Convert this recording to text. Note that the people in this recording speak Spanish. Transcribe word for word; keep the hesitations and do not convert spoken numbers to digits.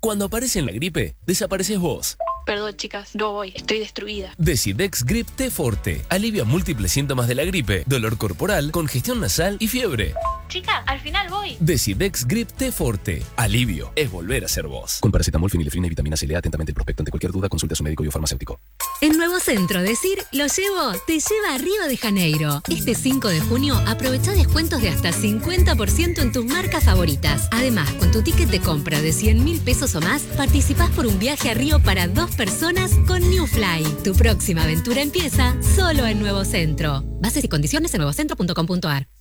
Cuando aparece en la gripe, desapareces vos. Perdón, chicas, no voy, estoy destruida. Decidex Grip T Forte. Alivia múltiples síntomas de la gripe, dolor corporal, congestión nasal y fiebre. Chica, al final voy. Decidex Grip T Forte. Alivio es volver a ser vos. Con paracetamol, fenilefrina y vitamina C. Lea atentamente el prospecto. Ante cualquier duda, consulte a su médico y o farmacéutico. En Nuevo Centro, decir lo llevo te lleva a Río de Janeiro. Este cinco de junio aprovecha descuentos de hasta cincuenta por ciento en tus marcas favoritas. Además, con tu ticket de compra de cien mil pesos o más, participás por un viaje a Río para dos personas con New Fly. Tu próxima aventura empieza solo en Nuevo Centro. Bases y condiciones en nuevocentro punto com punto ar.